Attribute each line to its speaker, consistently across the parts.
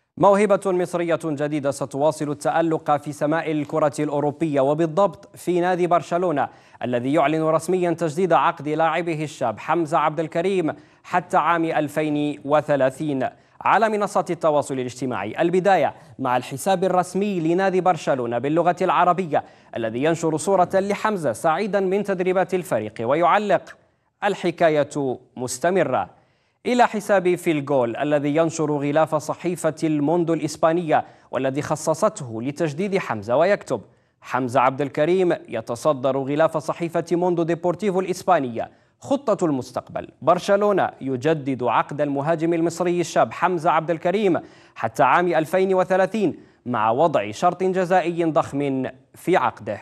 Speaker 1: موهبة مصرية جديدة ستواصل التألق في سماء الكرة الأوروبية، وبالضبط في نادي برشلونة الذي يعلن رسميا تجديد عقد لاعبه الشاب حمزة عبد الكريم حتى عام 2030 على منصات التواصل الاجتماعي. البداية مع الحساب الرسمي لنادي برشلونة باللغة العربية الذي ينشر صورة لحمزة سعيدا من تدريبات الفريق ويعلق: الحكاية مستمرة. إلى حساب في الجول الذي ينشر غلاف صحيفة الموندو الإسبانية والذي خصصته لتجديد حمزة ويكتب: حمزة عبد الكريم يتصدر غلاف صحيفة موندو ديبورتيفو الإسبانية، خطة المستقبل. برشلونة يجدد عقد المهاجم المصري الشاب حمزة عبد الكريم حتى عام 2030 مع وضع شرط جزائي ضخم في عقده.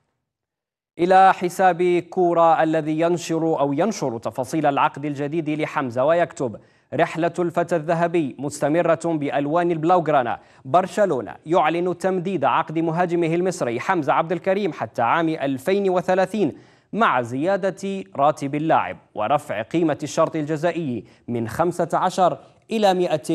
Speaker 1: إلى حساب كورة الذي ينشر تفاصيل العقد الجديد لحمزة ويكتب: رحلة الفتى الذهبي مستمرة بألوان البلاوغرانا. برشلونة يعلن تمديد عقد مهاجمه المصري حمزة عبد الكريم حتى عام 2030 مع زيادة راتب اللاعب ورفع قيمة الشرط الجزائي من 15 إلى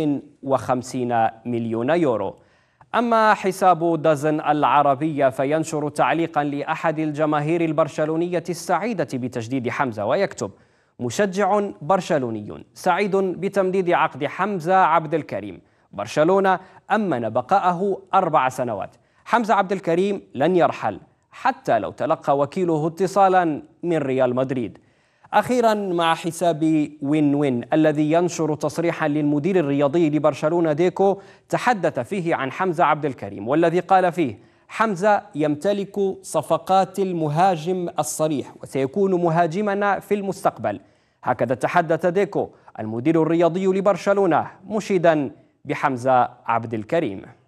Speaker 1: 150 مليون يورو. أما حساب دازن العربية فينشر تعليقا لأحد الجماهير البرشلونية السعيدة بتجديد حمزة ويكتب: مشجع برشلوني سعيد بتمديد عقد حمزة عبد الكريم. برشلونة أمن بقاءه 4 سنوات. حمزة عبد الكريم لن يرحل حتى لو تلقى وكيله اتصالا من ريال مدريد. أخيرا مع حساب وين وين الذي ينشر تصريحا للمدير الرياضي لبرشلونة ديكو تحدث فيه عن حمزة عبد الكريم، والذي قال فيه: حمزة يمتلك صفقات المهاجم الصريح وسيكون مهاجمنا في المستقبل. هكذا تحدث ديكو المدير الرياضي لبرشلونة مشيدا بحمزة عبد الكريم.